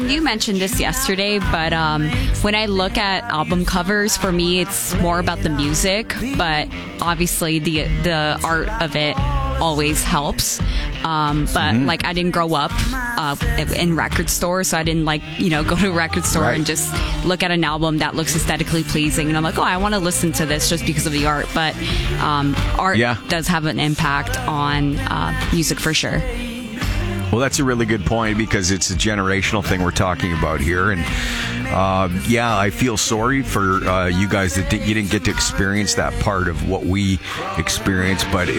and you mentioned this yesterday, but when I look at album covers, for me, it's more about the music, but obviously the art of it always helps. But like, I didn't grow up in record stores, so I didn't go to a record store and just look at an album that looks aesthetically pleasing, and I'm like, oh, I want to listen to this just because of the art. But art does have an impact on music for sure. Well, that's a really good point, because it's a generational thing we're talking about here. And I feel sorry for you guys that you didn't get to experience that part of what we experienced. But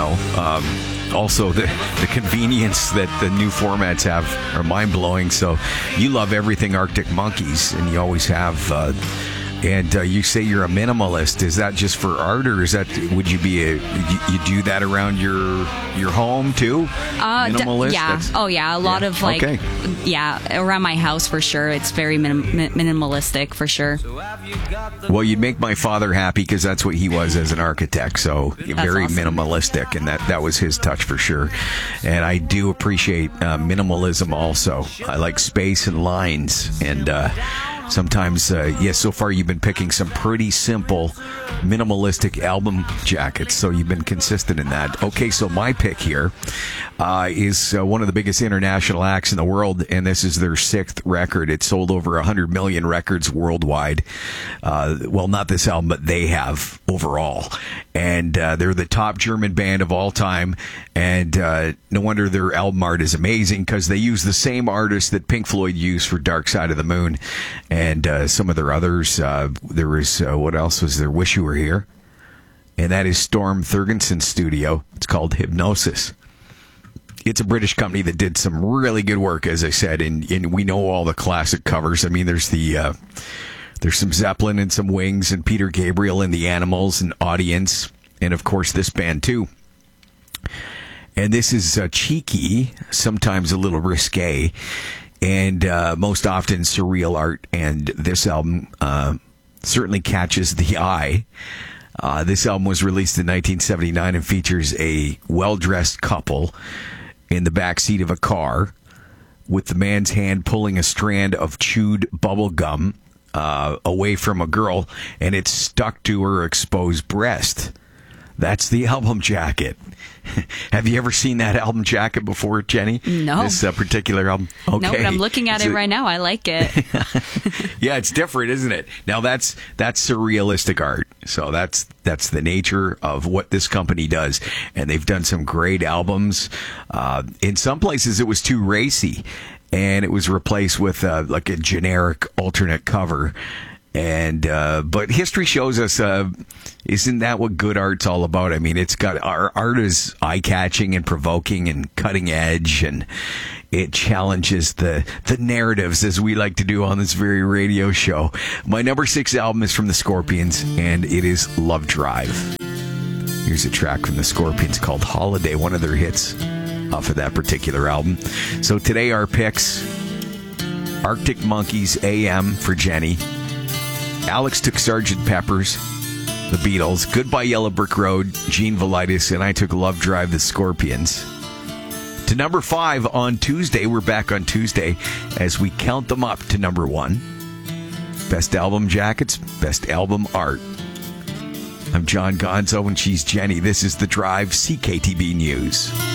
also the convenience that the new formats have are mind-blowing. So you love everything Arctic Monkeys, and you always have. And you say you're a minimalist. Is that just for art, or is that would you be you do that around your home too? Minimalist? A lot of around my house for sure. It's very minimalistic for sure. Well, you'd make my father happy, because that's what he was as an architect. So very awesome. Minimalistic, and that was his touch for sure. And I do appreciate minimalism also. I like space and lines, and sometimes, so far you've been picking some pretty simple, minimalistic album jackets, so you've been consistent in that. Okay, so my pick here is one of the biggest international acts in the world, and this is their 6th record. It sold over 100 million records worldwide. Well, not this album, but they have overall. And they're the top German band of all time, and no wonder their album art is amazing, because they use the same artist that Pink Floyd used for Dark Side of the Moon. And some of their others, there was, what else was there? Wish You Were Here. And that is Storm Thorgenson's studio. It's called Hypnosis. It's a British company that did some really good work, as I said, and we know all the classic covers. I mean, there's some Zeppelin and some Wings and Peter Gabriel and the Animals and Audience, and of course this band too. And this is cheeky, sometimes a little risque, and most often surreal art, and this album certainly catches the eye. This album was released in 1979 and features a well-dressed couple in the backseat of a car, with the man's hand pulling a strand of chewed bubble gum away from a girl, and it's stuck to her exposed breast. That's the album jacket. Have you ever seen that album jacket before, Jenny? No. This particular album? Okay. No, but I'm looking at it right now. I like it. Yeah, it's different, isn't it? Now, that's surrealistic art. So that's the nature of what this company does. And they've done some great albums. In some places, it was too racy, and it was replaced with like a generic alternate cover. And but history shows us, isn't that what good art's all about? I mean, it's got, our art is eye-catching and provoking and cutting edge, and it challenges the narratives, as we like to do on this very radio show. My number 6 album is from the Scorpions, and it is Love Drive. Here's a track from the Scorpions called Holiday, one of their hits off of that particular album. So today our picks: Arctic Monkeys, AM for Jenny. Alex took Sgt. Pepper's, the Beatles, Goodbye Yellow Brick Road, Gene Velitis, and I took Love Drive, the Scorpions. To number 5 on Tuesday. We're back on Tuesday as we count them up to number 1. Best album jackets, best album art. I'm John Gonzo, and she's Jenny. This is The Drive, CKTB News.